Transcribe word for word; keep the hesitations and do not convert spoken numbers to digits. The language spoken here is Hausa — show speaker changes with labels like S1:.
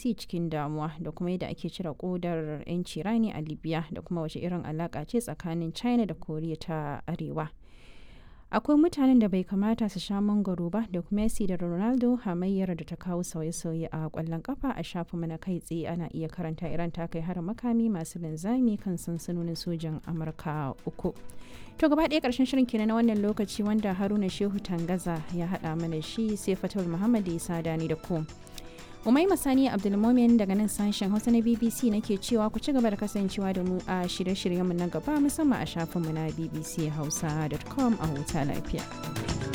S1: C cikin damuwa da kuma yadda ake cire kodar 'yanci rani a Libya da kuma wace irin alaƙa ce tsakanin China da Koriya ta Arewa. Akwai mutanen da bai kamata su sha mangwaro ba da kuma Messi da Ronaldo hamayyar da ta kawo sauye-sauye a ƙwallon kafa a shafinmu na kai tsaye ana iya karanta Iran ta kai harin makami masu linzami kan sansanonin sojan Amurka uku. To gaba ɗaya ƙarshen shirin kenan na wannan lokaci wanda Haruna Shehu Tangaza ya haɗa mana shi sai Fatul Muhammad Isa Dani da ku. Umaima Sani Abdulmomin daga nan sashen Hausa na B B C nake cewa ku ci gaba da kasancewa da mu a shirye-shiryenmu na gaba musamman a shafinmu na b b c hausa dot com a huta lafiya.